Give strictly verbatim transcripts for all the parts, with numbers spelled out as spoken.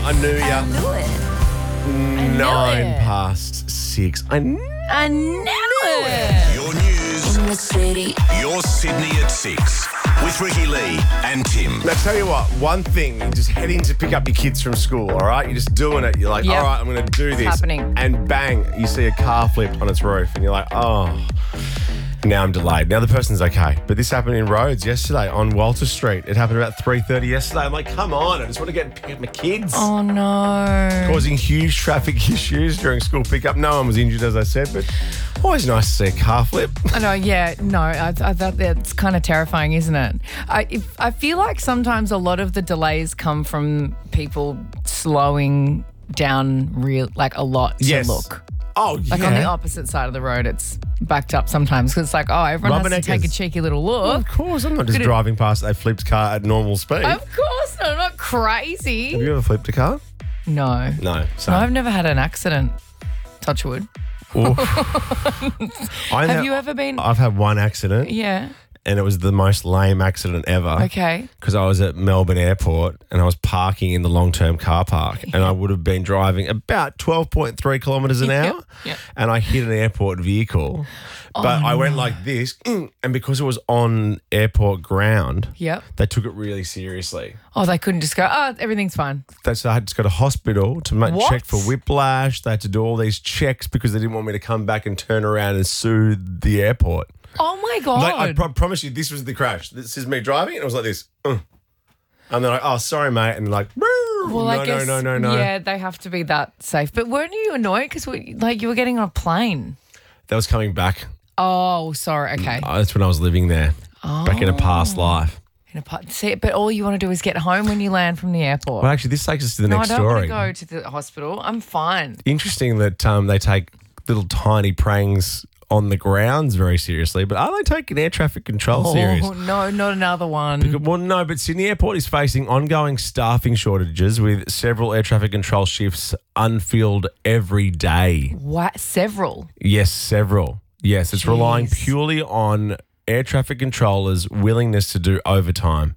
I knew I ya. knew it. knew Nine it. past six. I knew I knew it. Your news, In the city. your Sydney at six with Ricky Lee and Tim. Now, tell you what, one thing, you just heading to pick up your kids from school, all right? You're just doing it. You're like, Yep. all right, I'm going to do this. happening. And bang, you see a car flipped on its roof and you're like, oh, now I'm delayed. Now the person's okay. But this happened in Rhodes yesterday on Walter Street. It happened about three thirty yesterday. I'm like, come on, I just want to get and pick up my kids. Oh, no. Causing huge traffic issues during school pickup. No one was injured, as I said, but always nice to see a car flip. I know, yeah, no, I, I thought that's kind of terrifying, isn't it? I if, I feel like sometimes a lot of the delays come from people slowing down real like a lot to Yes. look. Oh, yeah. Like on the opposite side of the road, it's backed up sometimes because it's like, oh, everyone has to take a Rubberneckers. cheeky little look. Well, of course, I'm not just Could it- driving past a flipped car at normal speed. Of course not, I'm not crazy. Have you ever flipped a car? No. No. So No, I've never had an accident. Touch wood. I Have know- you ever been? I've had one accident, Yeah. and it was the most lame accident ever. Okay. Because I was at Melbourne Airport and I was parking in the long-term car park, and I would have been driving about twelve point three kilometres an Yeah, hour, yeah. and I hit an airport vehicle. But I went like this, mm, and because it was on airport ground, Yep. they took it really seriously. Oh, they couldn't just go, oh, everything's fine. They so I had to go to hospital to make, What? check for whiplash. They had to do all these checks because they didn't want me to come back and turn around and sue the airport. Oh, my God. Like, I pro- promise you, this was the crash. This is me driving, and it was like this. Mm. And they're like, oh, sorry, mate. And they're like, "Brrr." Well, no, I guess, no, no, no, no. Yeah, they have to be that safe. But weren't you annoyed because like you were getting on a plane? That was coming back. Oh, sorry. Okay. Oh, that's when I was living there, back in a past life. In a part, see, but all you want to do is get home when you land from the airport. Well, actually, this takes us to the no, I next don't story. want to go to the hospital. I'm fine. Interesting that um, they take little tiny prangs on the grounds very seriously, but are they taking air traffic control serious? Oh, no, not another one. Well, no, but Sydney Airport is facing ongoing staffing shortages with several air traffic control shifts unfilled every day. What? Several. Yes, several. Yes, it's relying Jeez. purely on air traffic controllers' willingness to do overtime.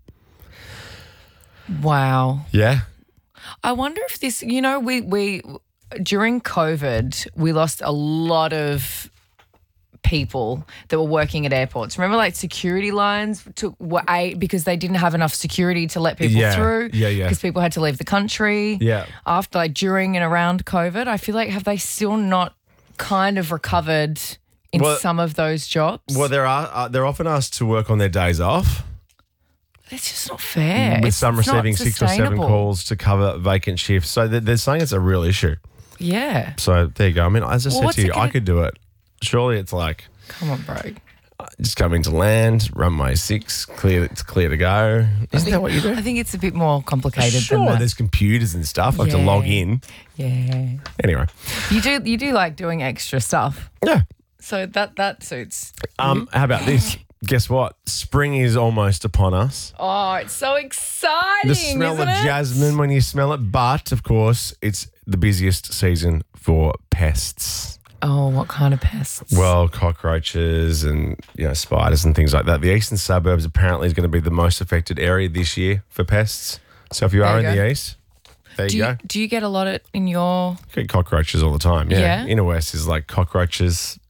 Wow. Yeah? I wonder if this, you know, we, we during COVID, we lost a lot of people that were working at airports. Remember, like security lines took were a because they didn't have enough security to let people Yeah, through. yeah, yeah. Because people had to leave the country. Yeah. After, like, during and around COVID, I feel like have they still not kind of recovered in Well- some of those jobs? Well, they're, uh, they're often asked to work on their days off, It's just not fair. with It's- some it's not receiving six or seven sustainable. calls to cover vacant shifts. So they're, they're saying it's a real issue. Yeah. So there you go. I mean, as I Well, said what's to it you, I gonna- could do it. Surely it's like Come on, bro. just come into land, run my six, clear. It's clear to go. Isn't that what you do? I think it's a bit more complicated Sure, than that. there's computers and stuff. I have to Yeah. log in. Yeah. Anyway, You do you do like doing extra stuff. yeah. So that that suits. Um, how about this? Guess what? Spring is almost upon us. Oh, it's so exciting. The smell isn't of it? jasmine when you smell it, but of course, it's the busiest season for pests. Oh, what kind of pests? Well, cockroaches and you know spiders and things like that. The eastern suburbs apparently is going to be the most affected area this year for pests. So if you are There in you the go. east, there do you, you, go. do you get a lot of in your Get cockroaches all the time. Yeah. Yeah? Inner west is like cockroaches,